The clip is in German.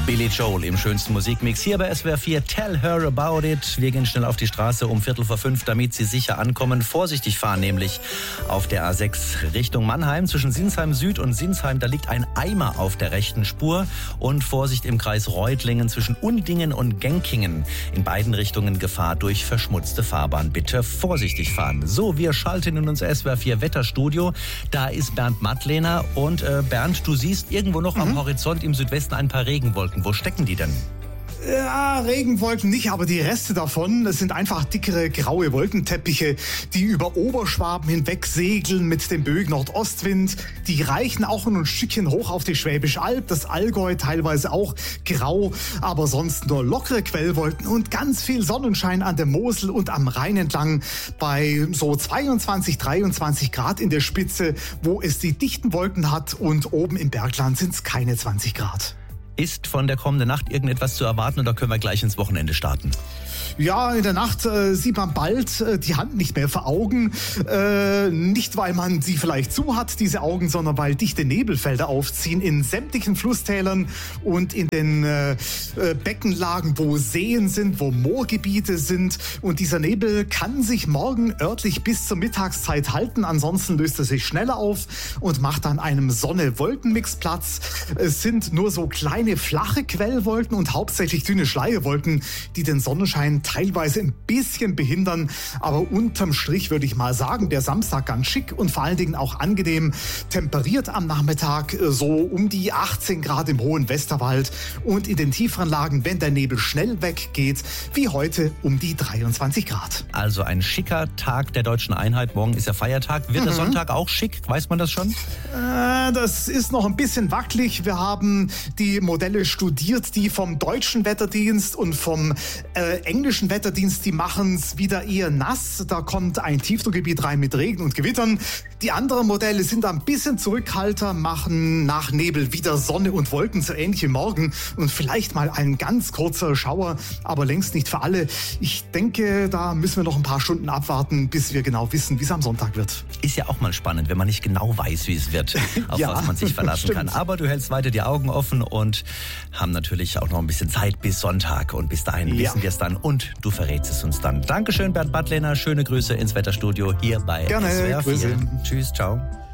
Billy Joel im schönsten Musikmix hier bei SWR 4. Tell her about it. Wir gehen schnell auf die Straße um 4:45, damit Sie sicher ankommen. Vorsichtig fahren, nämlich auf der A6 Richtung Mannheim. Zwischen Sinsheim Süd und Sinsheim, da liegt ein Eimer auf der rechten Spur. Und Vorsicht im Kreis Reutlingen zwischen Undingen und Genkingen. In beiden Richtungen Gefahr durch verschmutzte Fahrbahn. Bitte vorsichtig fahren. So, wir schalten in unser SWR 4 Wetterstudio. Da ist Bernd Mattlehner. Und Bernd, du siehst irgendwo noch am Horizont im Südwesten ein paar Regenwolken. Wo stecken die denn? Ja, Regenwolken nicht, aber die Reste davon, es sind einfach dickere graue Wolkenteppiche, die über Oberschwaben hinweg segeln mit dem Böen Nordostwind. Die reichen auch noch ein Stückchen hoch auf die Schwäbische Alb, das Allgäu teilweise auch grau, aber sonst nur lockere Quellwolken und ganz viel Sonnenschein an der Mosel und am Rhein entlang bei so 22, 23 Grad in der Spitze, wo es die dichten Wolken hat, und oben im Bergland sind es keine 20 Grad. Ist von der kommenden Nacht irgendetwas zu erwarten oder können wir gleich ins Wochenende starten? Ja, in der Nacht sieht man bald die Hand nicht mehr vor Augen. Nicht, weil man sie vielleicht zu hat, diese Augen, sondern weil dichte Nebelfelder aufziehen in sämtlichen Flusstälern und in den Beckenlagen, wo Seen sind, wo Moorgebiete sind. Und dieser Nebel kann sich morgen örtlich bis zur Mittagszeit halten. Ansonsten löst er sich schneller auf und macht dann einem Sonne-Wolkenmix Platz. Es sind nur so kleine flache Quellwolken und hauptsächlich dünne Schleierwolken, die den Sonnenschein teilweise ein bisschen behindern, aber unterm Strich würde ich mal sagen, der Samstag ganz schick und vor allen Dingen auch angenehm temperiert am Nachmittag, so um die 18 Grad im hohen Westerwald und in den tieferen Lagen, wenn der Nebel schnell weggeht, wie heute um die 23 Grad. Also ein schicker Tag der Deutschen Einheit. Morgen ist ja Feiertag. Wird der Sonntag auch schick? Weiß man das schon? Das ist noch ein bisschen wackelig. Wir haben die Modelle studiert, die vom deutschen Wetterdienst und vom englischen Wetterdienst, die machen es wieder eher nass. Da kommt ein Tiefdruckgebiet rein mit Regen und Gewittern. Die anderen Modelle sind ein bisschen zurückhaltender, machen nach Nebel wieder Sonne und Wolken, so ähnlich wie morgen. Und vielleicht mal ein ganz kurzer Schauer, aber längst nicht für alle. Ich denke, da müssen wir noch ein paar Stunden abwarten, bis wir genau wissen, wie es am Sonntag wird. Ist ja auch mal spannend, wenn man nicht genau weiß, wie es wird, auf Ja, was man sich verlassen stimmt. kann. Aber du hältst weiter die Augen offen und haben natürlich auch noch ein bisschen Zeit bis Sonntag. Und bis dahin wissen wir es dann und du verrätst es uns dann. Dankeschön, Bernd Mattlehner. Schöne Grüße ins Wetterstudio hier bei Gerne, SWR 4. Grüße. Tschüss, ciao.